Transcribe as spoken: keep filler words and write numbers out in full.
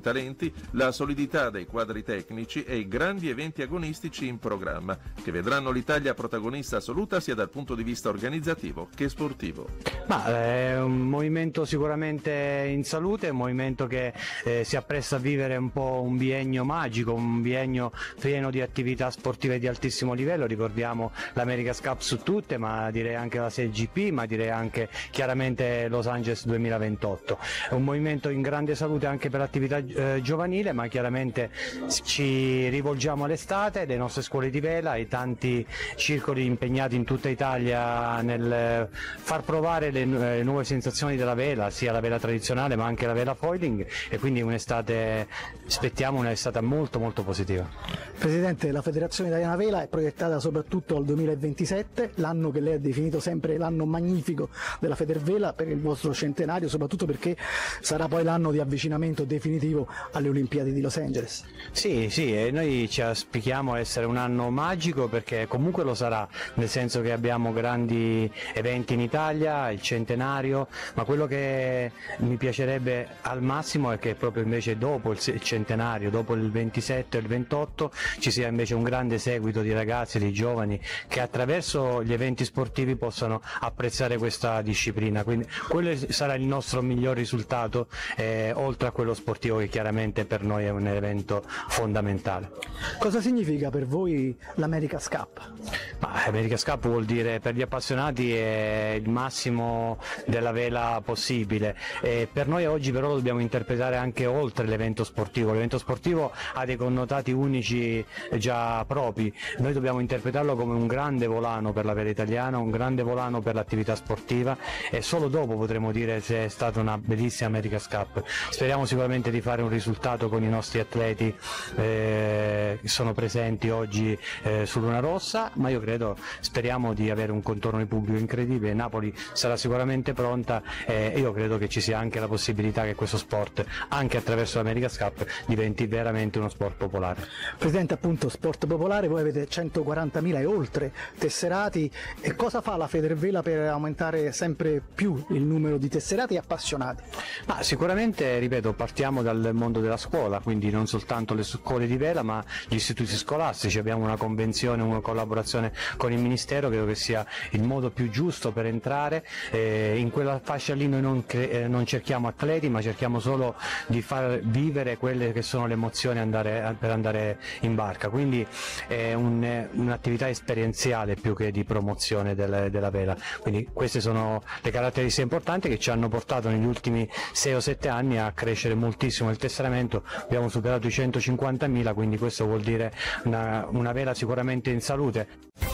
talenti, la solidità dei quadri tecnici e i grandi eventi agonistici in programma, che vedranno l'Italia protagonista assoluta sia dal punto di vista organizzativo che sportivo. Ma è un movimento sicuramente in salute, un movimento che eh, si appresta a vivere un po' un biennio magico, un biennio pieno di attività sportive di altissimo livello. Ricordiamo l'America's Cup su tutte, ma direi anche la sei G P, ma direi anche chiaramente Los Angeles duemilaventotto. È un movimento in grande salute anche per l'attività eh, giovanile, ma chiaramente ci rivolgiamo all'estate, le nostre scuole di vela, ai tanti circoli impegnati in tutta Italia nel far provare le, le nuove sensazioni della vela, sia la vela tradizionale ma anche la vela foiling, e quindi un'estate, aspettiamo un'estate molto molto positiva. Presidente, la Federazione Italiana Vela è proiettata soprattutto al duemilaventisette, l'anno che lei ha definito sempre l'anno magnifico della Federvela per il vostro centenario, soprattutto perché sarà poi l'anno di avvicinamento definitivo alle Olimpiadi di Los Angeles. Sì, sì, e noi ci auspichiamo essere un anno magico, perché comunque lo sarà, nel senso che abbiamo grandi eventi in Italia, il centenario, ma quello che mi piacerebbe al massimo è che proprio invece dopo il centenario, dopo il ventisette e il ventotto, ci sia invece un grande seguito di ragazzi, di giovani che attraverso gli eventi sportivi possano apprezzare questa disciplina, quindi quello sarà il nostro miglior risultato, eh, oltre a quello sportivo che chiaramente per noi è un evento fondamentale. Cosa significa per voi l'America's Cup? Ma America's Cup vuol dire, per gli appassionati, è il massimo della vela possibile, e per noi oggi però lo dobbiamo interpretare anche oltre l'evento sportivo. L'evento sportivo ha dei connotati unici già propri, noi dobbiamo interpretarlo come un grande volano per la vela italiana, un grande volano per l'attività sportiva, e solo dopo potremo dire se è stata una bellissima America's Cup. Speriamo sicuramente di fare un risultato con i nostri atleti eh, che sono presenti oggi eh, su Luna Rossa, ma io credo, speriamo di avere un contorno di pubblico incredibile. Napoli sarà sicuramente pronta, e io credo che ci sia anche la possibilità che questo sport, anche attraverso l'America's Cup, diventi veramente uno sport popolare. Presidente, appunto, sport popolare, voi avete centoquarantamila e oltre tesserati, e cosa fa la Federvela per aumentare sempre più il numero di tesserati e appassionati? Ma sicuramente, ripeto, partiamo dal mondo della scuola, quindi non soltanto le scuole di vela ma gli istituti scolastici. Abbiamo una convenzione, una collaborazione con il Ministero, credo che sia il modo più giusto per entrare eh, in quella fascia lì. Noi non, eh, non cerchiamo atleti, ma cerchiamo solo di far vivere quelle che sono le emozioni andare, per andare in barca, quindi è un, un'attività esperienziale più che di promozione del, della vela. Quindi queste sono le caratteristiche importanti che ci hanno portato negli ultimi sei o sette anni a crescere moltissimo il tesseramento. Abbiamo superato i centocinquantamila, quindi questo vuol dire una, una vela sicuramente in salute.